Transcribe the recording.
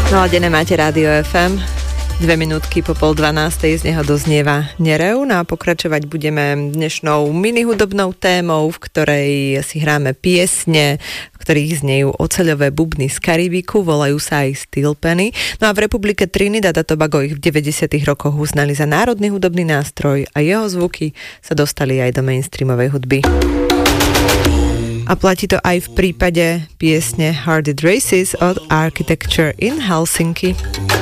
Naladené máte Rádio FM. 2 minútky po 11:30 z neho doznieva Nerev. No a pokračovať budeme dnešnou minihudobnou témou, v ktorej si hráme piesne, v ktorých znejú oceľové bubny z Karibiku, volajú sa aj Steel Penny. No a v republike Trinidad a Tobago ich v 90. rokoch uznali za národný hudobný nástroj a jeho zvuky sa dostali aj do mainstreamovej hudby. A platí to aj v prípade piesne Hearted Races od Architecture in Helsinki.